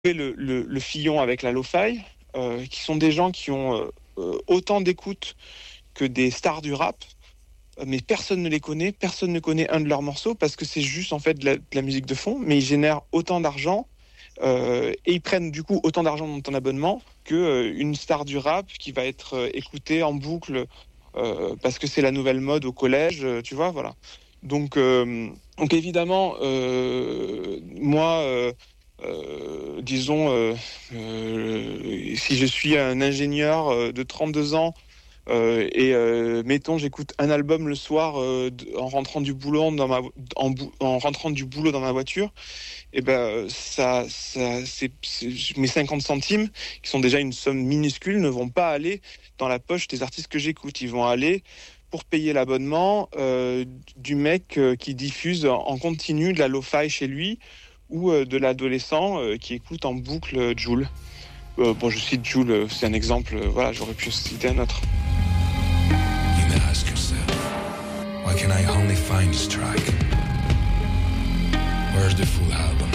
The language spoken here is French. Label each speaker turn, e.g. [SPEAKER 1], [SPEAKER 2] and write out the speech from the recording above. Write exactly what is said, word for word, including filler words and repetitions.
[SPEAKER 1] le, le, le filon avec la lo-fi, euh, qui sont des gens qui ont euh, autant d'écoute que des stars du rap, mais personne ne les connaît, personne ne connaît un de leurs morceaux parce que c'est juste en fait de la, de la musique de fond, mais ils génèrent autant d'argent euh, et ils prennent du coup autant d'argent dans ton abonnement que euh, une star du rap qui va être euh, écoutée en boucle euh, parce que c'est la nouvelle mode au collège, euh, tu vois, voilà. Donc, euh, donc évidemment, euh, moi. Euh, Euh, disons, euh, euh, si je suis un ingénieur euh, de trente-deux ans euh, et euh, mettons j'écoute un album le soir euh, de, en rentrant du boulot dans ma en, en rentrant du boulot dans ma voiture, et ben ça, ça c'est, c'est mes cinquante centimes qui sont déjà une somme minuscule ne vont pas aller dans la poche des artistes que j'écoute, ils vont aller pour payer l'abonnement euh, du mec euh, qui diffuse en continu de la lo-fi chez lui ou euh, de l'adolescent euh, qui écoute en boucle euh, Jul. Euh, bon, je cite Jul, euh, c'est un exemple, euh, voilà, j'aurais pu citer un autre.
[SPEAKER 2] You may ask yourself, why can I only find this track? Where's the full album?